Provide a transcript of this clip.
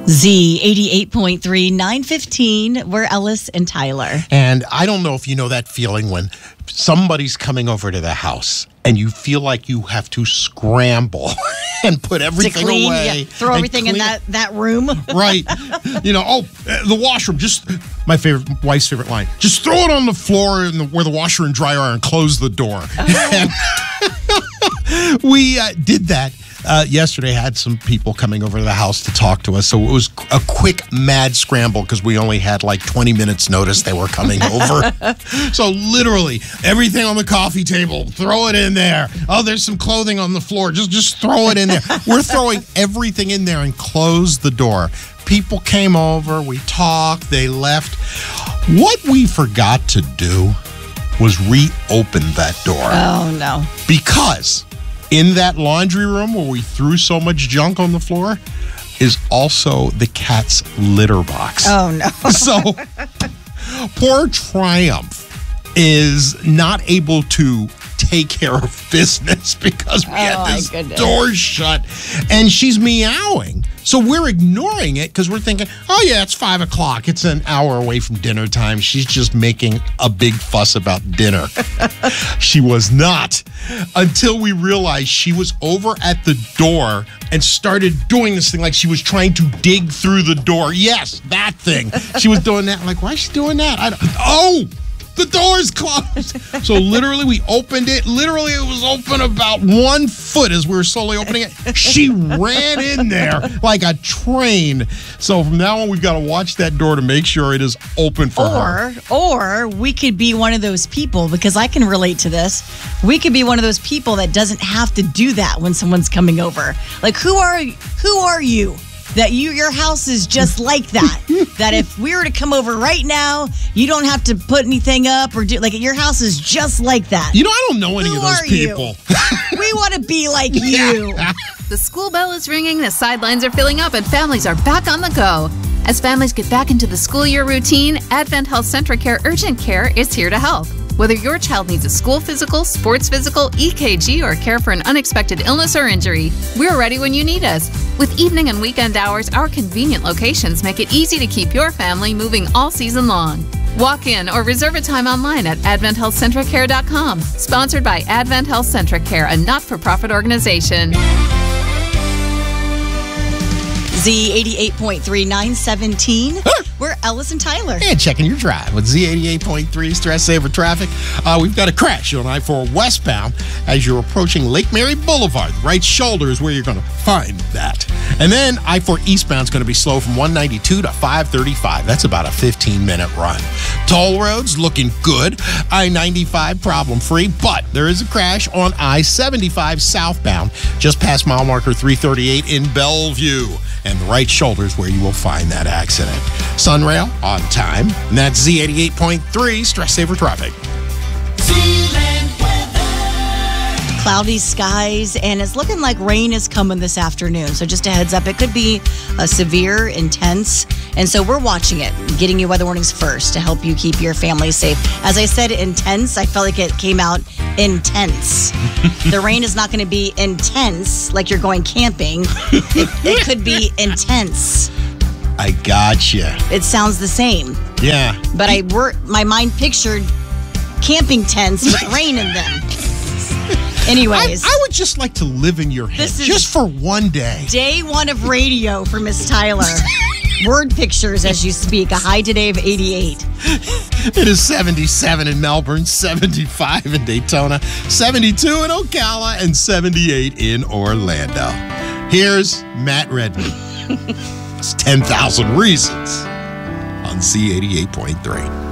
Z88.3, 915. We're Ellis and Tyler. And I don't know if you know that feeling when somebody's coming over to the house and you feel like you have to scramble and put everything away. Yeah, throw everything in that room. Right. The washroom. Just my wife's favorite line. Just throw it on the floor where the washer and dryer are and close the door. And we did that. Yesterday, had some people coming over to the house to talk to us, so it was a quick, mad scramble because we only had like 20 minutes notice they were coming over. So literally, everything on the coffee table, throw it in there. Oh, there's some clothing on the floor. Just throw it in there. We're throwing everything in there and close the door. People came over, we talked, they left. What we forgot to do was reopen that door. Oh, no. Because in that laundry room where we threw so much junk on the floor is also the cat's litter box. Oh, no. So poor Triumph is not able to take care of business because we had this door shut and she's meowing. So we're ignoring it because we're thinking, oh yeah, it's 5 o'clock. It's an hour away from dinner time. She's just making a big fuss about dinner. She was not, until we realized she was over at the door and started doing this thing like she was trying to dig through the door. Yes, that thing. She was doing that. I'm like, why is she doing that? The door's closed. So literally we opened it. Literally it was open about 1 foot as we were slowly opening it. She ran in there like a train. So from now on, we've got to watch that door to make sure it is open for her. Or we could be one of those people, because I can relate to this. We could be one of those people that doesn't have to do that when someone's coming over. Like, who are you? That your house is just like that. That if we were to come over right now, you don't have to put anything up or do, like, your house is just like that. I don't know any of those people. We want to be like you. The school bell is ringing, the sidelines are filling up, and families are back on the go. As families get back into the school year routine, Advent Health Centracare Urgent Care is here to help. Whether your child needs a school physical, sports physical, EKG, or care for an unexpected illness or injury, we're ready when you need us. With evening and weekend hours, our convenient locations make it easy to keep your family moving all season long. Walk in or reserve a time online at AdventHealthCentracare.com. Sponsored by Advent Health Centracare, a not-for-profit organization. Z88.3, 917. We're Ellis and Tyler. And checking your drive with Z88.3 Stress Saver Traffic. We've got a crash on I-4 westbound as you're approaching Lake Mary Boulevard. The right shoulder is where you're going to find that. And then I-4 eastbound is going to be slow from 192 to 535. That's about a 15-minute run. Toll roads looking good. I-95 problem-free, but there is a crash on I-75 southbound just past mile marker 338 in Bellevue. And the right shoulder is where you will find that accident. Sunrail on time. And that's Z88.3 Stress Saver Traffic. Cloudy skies, and it's looking like rain is coming this afternoon. So just a heads up, it could be a severe, intense. And so we're watching it, getting you weather warnings first to help you keep your family safe. As I said, intense, I felt like it came out intense. The rain is not going to be intense like you're going camping. It could be intense. I gotcha. It sounds the same. Yeah. But my mind pictured camping tents with rain in them. Anyways. I would just like to live in your head just for one day. Day one of radio for Miss Tyler. Word pictures as you speak. A high today of 88. It is 77 in Melbourne, 75 in Daytona, 72 in Ocala, and 78 in Orlando. Here's Matt Redman. It's 10,000 Reasons on Z88.3.